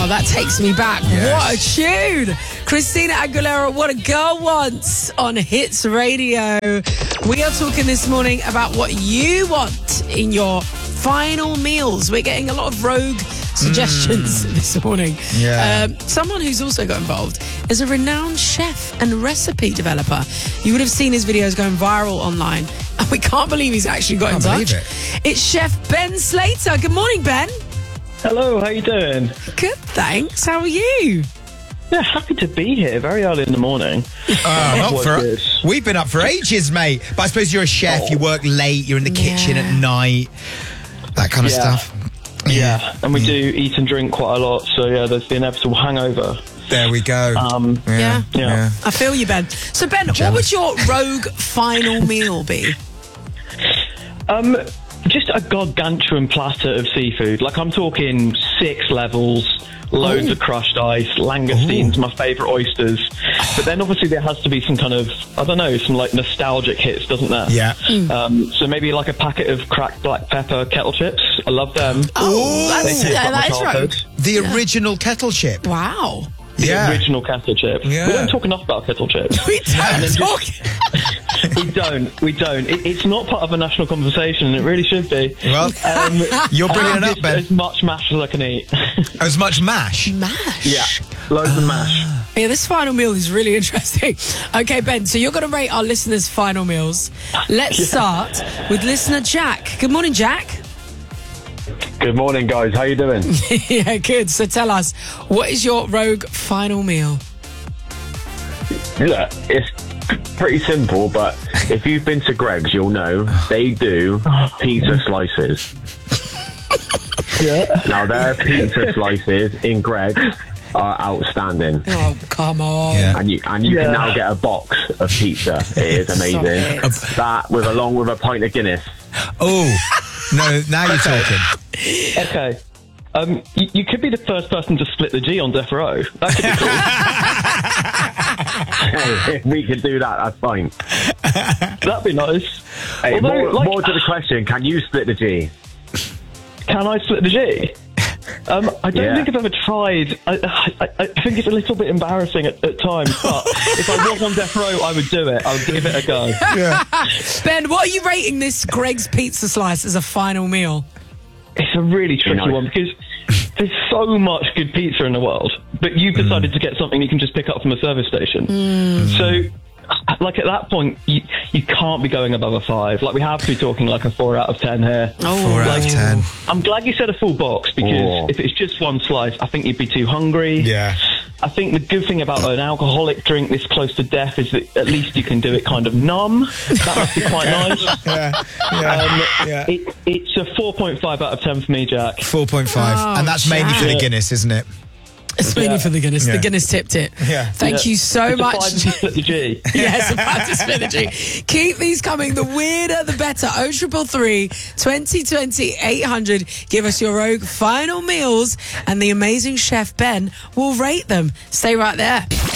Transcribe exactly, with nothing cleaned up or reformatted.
Oh, that takes me back. Yes. What a tune. Christina Aguilera, What a Girl Wants on Hits Radio. We are talking this morning about what you want in your final meals. We're getting a lot of rogue suggestions mm. this morning. Yeah. Um, someone who's also got involved is a renowned chef and recipe developer. You would have seen his videos going viral online. And we can't believe he's actually got in touch. It. It's Chef Ben Slater. Good morning, Ben. Hello, how you doing? Good, thanks. How are you? Yeah, happy to be here very early in the morning. Uh, not for, we've been up for ages, mate. But I suppose you're a chef, oh. you work late, you're in the kitchen yeah. at night, that kind of yeah. stuff. Yeah, and we yeah. do eat and drink quite a lot, so yeah, there's the inevitable hangover. There we go. Um, yeah. Yeah. yeah. I feel you, Ben. So, Ben, what would your rogue final meal be? Um... Just a gargantuan platter of seafood. Like, I'm talking six levels, loads Ooh. of crushed ice, langoustines, Ooh. my favourite oysters. But then obviously there has to be some kind of, I don't know, some like nostalgic hits, doesn't there? Yeah. Mm. Um, so maybe like a packet of cracked black pepper kettle chips. I love them. Oh, that's, They taste yeah, like that my is rogue. childhood. The Yeah. original kettle chip. Wow. The Yeah. original kettle chip. Yeah. We don't talk enough about kettle chips. We don't talk. We don't. We don't. It, it's not part of a national conversation, and it really should be. Well, um, you're bringing it up, as, Ben. As much mash as I can eat. As much mash? Mash. Yeah, loads of mash. Yeah, this final meal is really interesting. Okay, Ben, so you're going to rate our listeners' final meals. Let's Yeah. start with listener Jack. Good morning, Jack. Good morning, guys. How you doing? Yeah, good. So tell us, what is your rogue final meal? Look, it's pretty simple, but if you've been to Greg's, you'll know they do pizza slices. Yeah. Now, their pizza slices in Greg's are outstanding. Oh, come on. Yeah. And you and you Yeah. can now get a box of pizza. It is amazing. Stop That with along with a pint of Guinness. Oh, no, now you're talking. Okay. Um, you, you could be the first person to split the G on Death Row. That could be cool. If we can do that, that's fine. That'd be nice. Hey, Although, more, like, more to the question, can you split the G? Can I split the G? Um, I don't Yeah. think I've ever tried. I, I, I think it's a little bit embarrassing at, at times, but if I was on Death Row, I would do it. I would give it a go. Ben, what are you rating this Greg's pizza slice as a final meal? It's a really tricky Nice. one because there's so much good pizza in the world, but you've decided to get something you can just pick up from a service station. So, like, at that point, you, you can't be going above a five. Like, we have to be talking like a four out of ten here. Oh, Four out of ten. I'm glad you said a full box because Oh. if it's just one slice, I think you'd be too hungry. Yeah. I think the good thing about an alcoholic drink this close to death is that at least you can do it kind of numb. That must be quite nice. Yeah. Yeah. Um, yeah. it, it's a four point five out of ten for me, Jack. four point five. Oh, and that's mainly for the Jack. Guinness, isn't it? It's mainly Yeah. for the Guinness. Yeah. The Guinness tipped it. Yeah. Thank Yeah. you so It's a much. five to split the G. Yes, about to split the G. Keep these coming. The weirder, the better. oh triple three, twenty twenty, eight hundred. Give us your rogue final meals, and the amazing chef Ben will rate them. Stay right there.